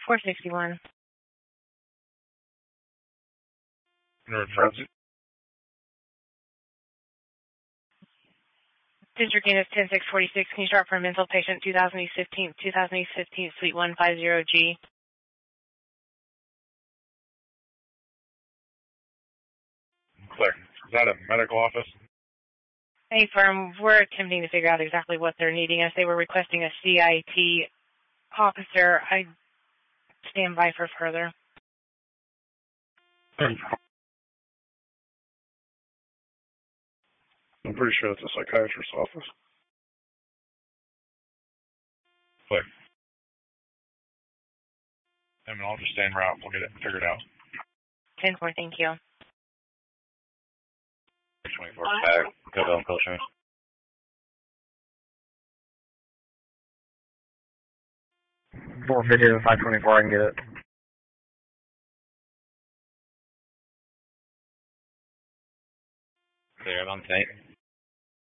461. North Transit. District Unit 10646, can you start for a mental patient 2015 Suite 150G? Clear. Is that a medical office? Hey, firm, we're attempting to figure out exactly what they're needing. As they were requesting a CIT officer, I stand by for further. I'm pretty sure it's a psychiatrist's office. Clear. I mean, I'll just stay en route. We'll get it figured out. 10-4, thank you. 24 back. Go Bell Culture. $450 to 524, I can get it. Clear, I'm on tape.